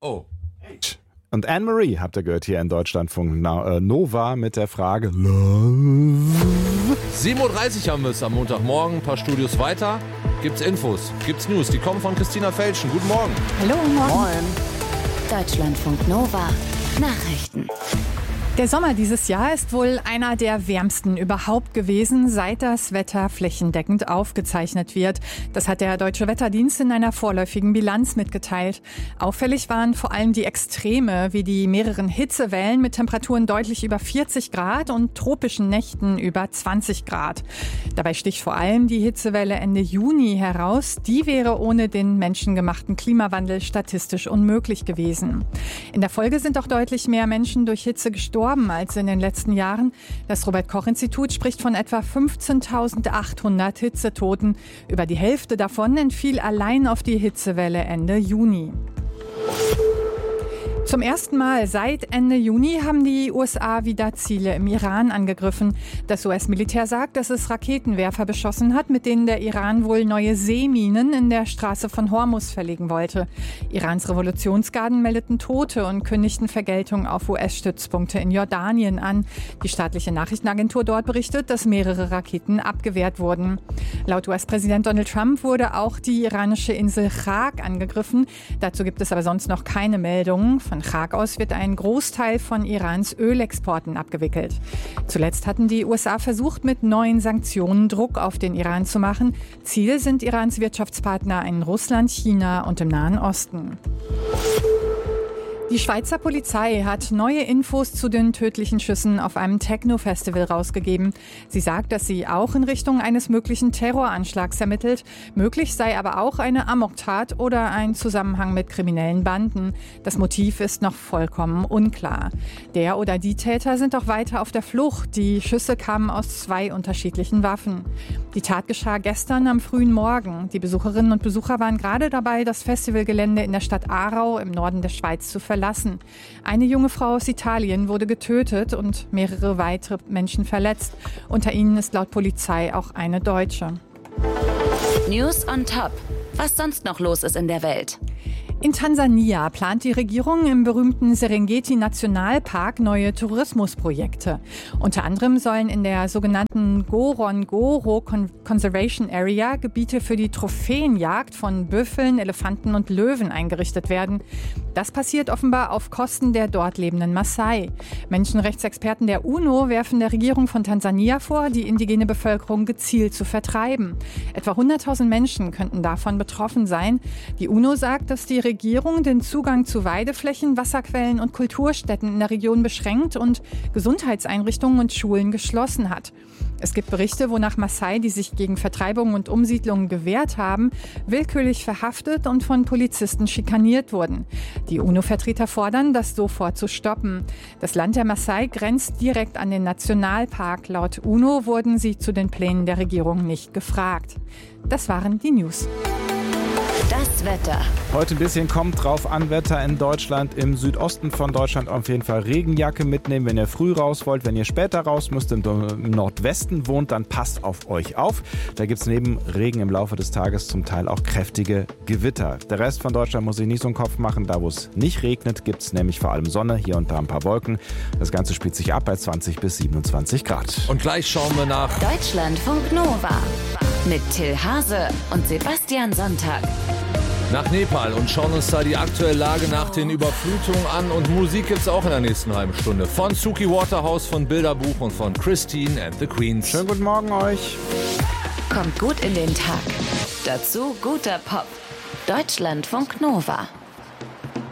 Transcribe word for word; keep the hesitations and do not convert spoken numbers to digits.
Oh. Und Anne-Marie habt ihr gehört hier in Deutschlandfunk Nova mit der Frage Love. sieben Uhr dreißig haben wir es am Montagmorgen. Ein paar Studios weiter. Gibt's Infos, gibt's News. Die kommen von Christina Felschen. Guten Morgen. Hallo, morgen. Moin. Deutschlandfunk Nova. Nachrichten. Der Sommer dieses Jahr ist wohl einer der wärmsten überhaupt gewesen, seit das Wetter flächendeckend aufgezeichnet wird. Das hat der Deutsche Wetterdienst in einer vorläufigen Bilanz mitgeteilt. Auffällig waren vor allem die Extreme, wie die mehreren Hitzewellen mit Temperaturen deutlich über vierzig Grad und tropischen Nächten über zwanzig Grad. Dabei sticht vor allem die Hitzewelle Ende Juni heraus. Die wäre ohne den menschengemachten Klimawandel statistisch unmöglich gewesen. In der Folge sind auch deutlich mehr Menschen durch Hitze gestorben als in den letzten Jahren. Das Robert-Koch-Institut spricht von etwa fünfzehntausendachthundert Hitzetoten. Über die Hälfte davon entfiel allein auf die Hitzewelle Ende Juni. Zum ersten Mal seit Ende Juni haben die U S A wieder Ziele im Iran angegriffen. Das U S-Militär sagt, dass es Raketenwerfer beschossen hat, mit denen der Iran wohl neue Seeminen in der Straße von Hormuz verlegen wollte. Irans Revolutionsgarden meldeten Tote und kündigten Vergeltung auf U S-Stützpunkte in Jordanien an. Die staatliche Nachrichtenagentur dort berichtet, dass mehrere Raketen abgewehrt wurden. Laut U S-Präsident Donald Trump wurde auch die iranische Insel Chag angegriffen. Dazu gibt es aber sonst noch keine Meldungen. Von Chag aus wird ein Großteil von Irans Ölexporten abgewickelt. Zuletzt hatten die U S A versucht, mit neuen Sanktionen Druck auf den Iran zu machen. Ziel sind Irans Wirtschaftspartner in Russland, China und im Nahen Osten. Die Schweizer Polizei hat neue Infos zu den tödlichen Schüssen auf einem Techno-Festival rausgegeben. Sie sagt, dass sie auch in Richtung eines möglichen Terroranschlags ermittelt. Möglich sei aber auch eine Amoktat oder ein Zusammenhang mit kriminellen Banden. Das Motiv ist noch vollkommen unklar. Der oder die Täter sind auch weiter auf der Flucht. Die Schüsse kamen aus zwei unterschiedlichen Waffen. Die Tat geschah gestern am frühen Morgen. Die Besucherinnen und Besucher waren gerade dabei, das Festivalgelände in der Stadt Aarau im Norden der Schweiz zu verlassen. Eine junge Frau aus Italien wurde getötet und mehrere weitere Menschen verletzt. Unter ihnen ist laut Polizei auch eine Deutsche. News on Top. Was sonst noch los ist in der Welt? In Tansania plant die Regierung im berühmten Serengeti-Nationalpark neue Tourismusprojekte. Unter anderem sollen in der sogenannten Ngorongoro Conservation Area Gebiete für die Trophäenjagd von Büffeln, Elefanten und Löwen eingerichtet werden. Das passiert offenbar auf Kosten der dort lebenden Maasai. Menschenrechtsexperten der UNO werfen der Regierung von Tansania vor, die indigene Bevölkerung gezielt zu vertreiben. Etwa hunderttausend Menschen könnten davon betroffen sein. Die UNO sagt, dass die Regierung den Zugang zu Weideflächen, Wasserquellen und Kulturstätten in der Region beschränkt und Gesundheitseinrichtungen und Schulen geschlossen hat. Es gibt Berichte, wonach Maasai, die sich gegen Vertreibung und Umsiedlungen gewehrt haben, willkürlich verhaftet und von Polizisten schikaniert wurden. Die UNO-Vertreter fordern, das sofort zu stoppen. Das Land der Maasai grenzt direkt an den Nationalpark. Laut UNO wurden sie zu den Plänen der Regierung nicht gefragt. Das waren die News. Das Wetter. Heute ein bisschen kommt drauf an, Wetter in Deutschland. Im Südosten von Deutschland auf jeden Fall Regenjacke mitnehmen, wenn ihr früh raus wollt. Wenn ihr später raus müsst, im Nordwesten wohnt, dann passt auf euch auf. Da gibt es neben Regen im Laufe des Tages zum Teil auch kräftige Gewitter. Der Rest von Deutschland muss sich nicht so einen Kopf machen. Da, wo es nicht regnet, gibt es nämlich vor allem Sonne, hier und da ein paar Wolken. Das Ganze spielt sich ab bei zwanzig bis siebenundzwanzig Grad. Und gleich schauen wir nach Deutschlandfunk Nova mit Till Hase und Sebastian Sonntag. nach Nepal und schauen uns da die aktuelle Lage nach den Überflutungen an. Und Musik gibt's auch in der nächsten halben Stunde. Von Suki Waterhouse, von Bilderbuch und von Christine and the Queens. Schönen guten Morgen euch. Kommt gut in den Tag. Dazu guter Pop. Deutschlandfunk Nova.